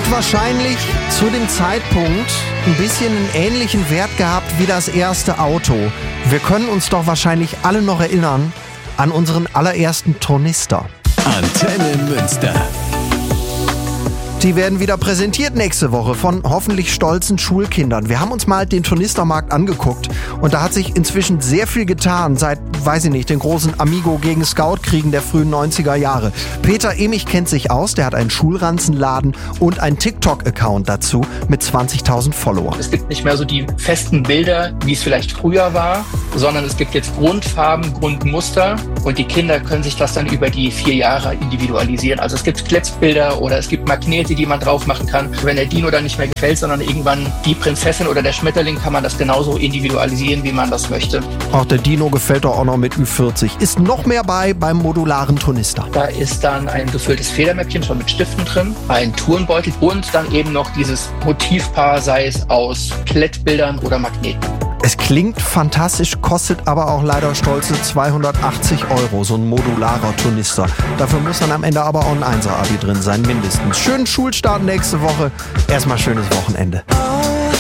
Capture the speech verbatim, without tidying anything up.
Hat wahrscheinlich zu dem Zeitpunkt ein bisschen einen ähnlichen Wert gehabt wie das erste Auto. Wir können uns doch wahrscheinlich alle noch erinnern an unseren allerersten Tornister. Antenne Münster. Die werden wieder präsentiert nächste Woche von hoffentlich stolzen Schulkindern. Wir haben uns mal den Tornistermarkt angeguckt und da hat sich inzwischen sehr viel getan seit, weiß ich nicht, den großen Amigo gegen Scout-Kriegen der frühen neunziger Jahre. Peter Emich kennt sich aus, der hat einen Schulranzenladen und einen TikTok-Account dazu mit zwanzigtausend Followern. Es gibt nicht mehr so die festen Bilder, wie es vielleicht früher war, sondern es gibt jetzt Grundfarben, Grundmuster und die Kinder können sich das dann über die vier Jahre individualisieren. Also es gibt Kletzbilder oder es gibt Magnete, die man drauf machen kann. Wenn der Dino dann nicht mehr gefällt, sondern irgendwann die Prinzessin oder der Schmetterling, kann man das genauso individualisieren, wie man das möchte. Auch der Dino gefällt doch auch noch mit Ü vierzig. Ist noch mehr bei beim modularen Tornister. Da ist dann ein gefülltes Federmäppchen schon mit Stiften drin, ein Turnbeutel und dann eben noch dieses Motivpaar, sei es aus Klettbildern oder Magneten. Es klingt fantastisch, kostet aber auch leider stolze zweihundertachtzig Euro, so ein modularer Tornister. Dafür muss dann am Ende aber auch ein Einser-Abi drin sein, mindestens. Schönen Schulstart nächste Woche. Erstmal schönes Wochenende.